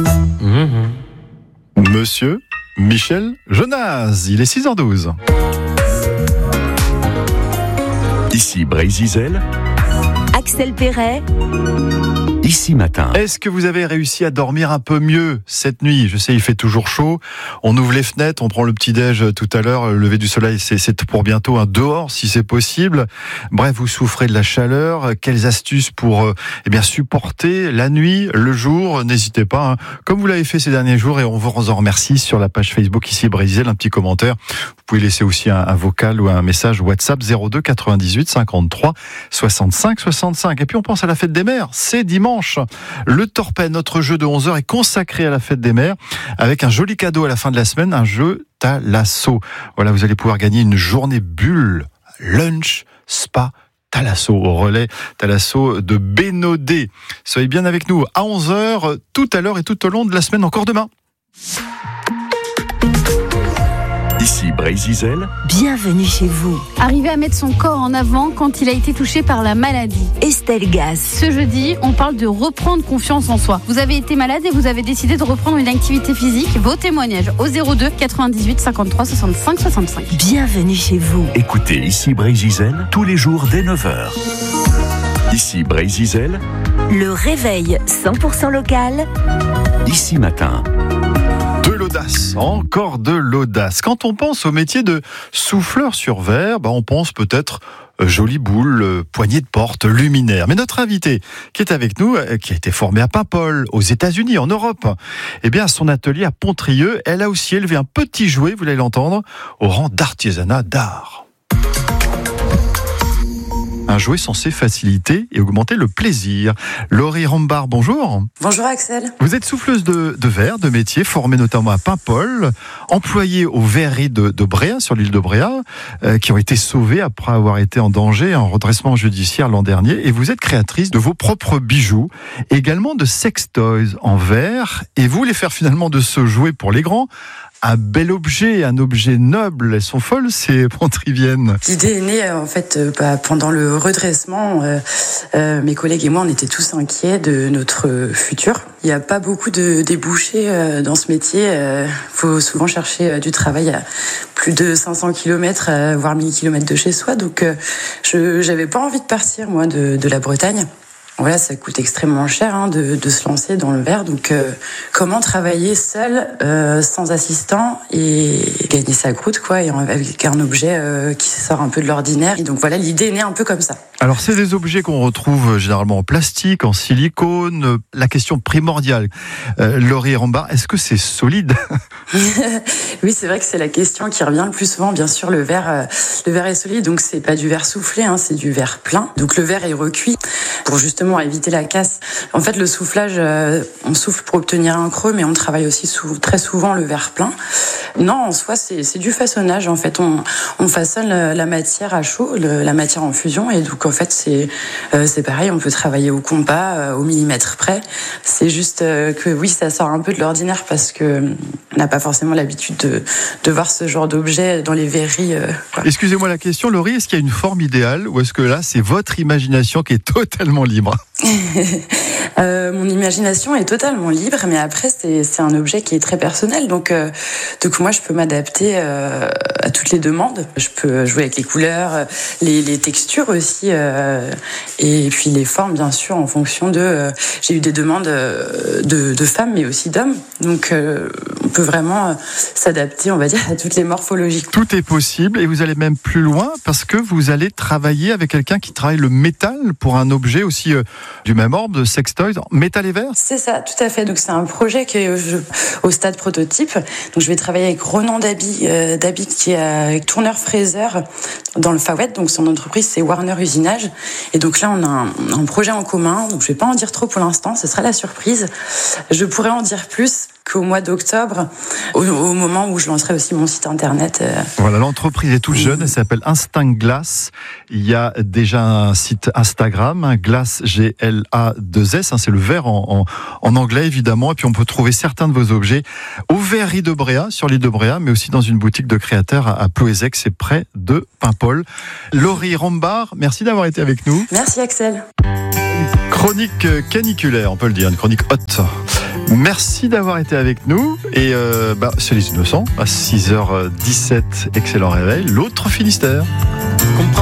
Monsieur Michel Jonas, il est 6h12. Ici Brézizel, Axel Perret, Ici Matin. Est-ce que vous avez réussi à dormir un peu mieux cette nuit ? Je sais, il fait toujours chaud. On ouvre les fenêtres, on prend le petit-déj tout à l'heure. Le lever du soleil, c'est pour bientôt, dehors, si c'est possible. Bref, vous souffrez de la chaleur. Quelles astuces pour supporter la nuit, le jour ? N'hésitez pas, comme vous l'avez fait ces derniers jours, et on vous en remercie sur la page Facebook Ici Brézizel, un petit commentaire. Vous pouvez laisser aussi un vocal ou un message WhatsApp 02 98 53 65 65. Et puis on pense à la fête des mères, c'est dimanche. Le Torpet, notre jeu de 11h, est consacré à la fête des mères avec un joli cadeau à la fin de la semaine, un jeu Thalasso. Voilà, vous allez pouvoir gagner une journée bulle, lunch, spa, Thalasso, au relais Thalasso de Bénodet. Soyez bien avec nous à 11h, tout à l'heure et tout au long de la semaine, encore demain. Ici Brézizel, bienvenue chez vous. Arriver à mettre son corps en avant quand il a été touché par la maladie. Estelle Gaz. Ce jeudi, on parle de reprendre confiance en soi. Vous avez été malade et vous avez décidé de reprendre une activité physique. Vos témoignages au 02 98 53 65 65. Bienvenue chez vous. écoutez Ici Brézizel tous les jours dès 9h. Ici Brézizel, Le réveil 100% local. Ici Matin. De l'audace, encore de l'audace. Quand on pense au métier de souffleur sur verre, on pense peut-être jolie boule, poignée de porte, luminaire. Mais notre invité qui est avec nous, qui a été formé à Paimpol, aux États-Unis, en Europe, à son atelier à Pontrieux, elle a aussi élevé un petit jouet, vous allez l'entendre, au rang d'artisanat d'art. Un jouet censé faciliter et augmenter le plaisir. Laurie Rambard, bonjour. Bonjour Axel. Vous êtes souffleuse de verre, de métier, formée notamment à Paimpol, employée aux verreries de Bréa, sur l'île de Bréa, qui ont été sauvées après avoir été en danger, en redressement judiciaire l'an dernier. Et vous êtes créatrice de vos propres bijoux, également de sex toys en verre. Et vous voulez faire finalement de ce jouet pour les grands un bel objet, un objet noble. Elles sont folles, ces pontriviennes. L'idée est née en fait pendant le redressement. Mes collègues et moi, on était tous inquiets de notre futur. Il n'y a pas beaucoup de débouchés dans ce métier. Faut souvent chercher du travail à plus de 500 km, voire 1000 km de chez soi. Donc, j'avais pas envie de partir, moi, de la Bretagne. Voilà, ça coûte extrêmement cher de se lancer dans le verre. Donc, comment travailler seul, sans assistant et gagner sa croûte, quoi, et avec un objet qui sort un peu de l'ordinaire. Et donc voilà, l'idée est née un peu comme ça. Alors, c'est des objets qu'on retrouve généralement en plastique, en silicone. La question primordiale, Laurie Rambard, est-ce que c'est solide ? Oui, c'est vrai que c'est la question qui revient le plus souvent. Bien sûr, le verre est solide, donc c'est pas du verre soufflé, c'est du verre plein. Donc le verre est recuit pour justement éviter la casse. En fait, le soufflage, on souffle pour obtenir un creux, mais on travaille aussi très souvent le verre plein. Non, en soi, c'est du façonnage. En fait, on façonne la matière à chaud, la matière en fusion, et donc en fait, c'est pareil. On peut travailler au compas, au millimètre près. C'est juste que oui, ça sort un peu de l'ordinaire parce que on n'a pas forcément l'habitude de voir ce genre d'objet dans les verreries. Excusez-moi la question, Laurie, est-ce qu'il y a une forme idéale ou est-ce que là, c'est votre imagination qui est totalement libre ? Mon imagination est totalement libre, mais après c'est un objet qui est très personnel, donc moi je peux m'adapter à toutes les demandes. Je peux jouer avec les couleurs, les textures aussi, et puis les formes bien sûr en fonction de. J'ai eu des demandes de femmes, mais aussi d'hommes, donc on peut vraiment s'adapter, on va dire, à toutes les morphologies. Tout est possible et vous allez même plus loin parce que vous allez travailler avec quelqu'un qui travaille le métal pour un objet aussi du même ordre, de sex toys, métal et verre. C'est ça, tout à fait. Donc c'est un projet qui est au stade prototype. Donc je vais travailler avec Ronan Dabi qui est tourneur-fraiseur dans le Far West. Donc son entreprise c'est Warner Usinage. Et donc là on a un projet en commun. Donc je vais pas en dire trop pour l'instant, ce sera la surprise. Je pourrais en dire plus qu'au mois d'octobre, au moment où je lancerai aussi mon site internet. Voilà, l'entreprise est toute jeune, elle s'appelle Instinct Glass. Il y a déjà un site Instagram, Glass, G-L-A-2-S, c'est le verre en anglais évidemment, et puis on peut trouver certains de vos objets aux verreries de Bréa, sur l'île de Bréa, mais aussi dans une boutique de créateurs à Ploézec, c'est près de Paimpol. Laurie Rambard, merci d'avoir été avec nous. Merci Axel. Chronique caniculaire, on peut le dire, une chronique haute. Merci d'avoir été avec nous. Et c'est les innocents à 6h17. Excellent réveil. L'autre Finistère.